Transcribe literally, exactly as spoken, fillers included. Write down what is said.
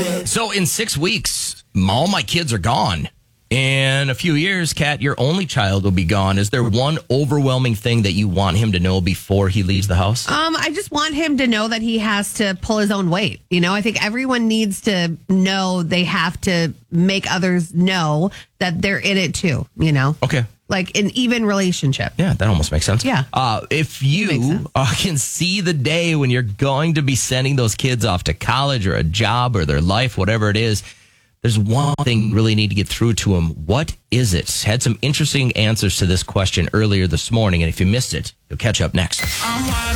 So in six weeks, all my kids are gone. In a few years, Kat, your only child will be gone. Is there one overwhelming thing that you want him to know before he leaves the house? Um, I just want him to know that he has to pull his own weight. You know, I think everyone needs to know they have to make others know that they're in it too, you know? Okay. Like an even relationship. Yeah, that almost makes sense. Yeah. Uh, if you uh, can see the day when you're going to be sending those kids off to college or a job or their life, whatever it is, there's one thing you really need to get through to them. What is it? Had some interesting answers to this question earlier this morning, and if you missed it, you'll catch up next.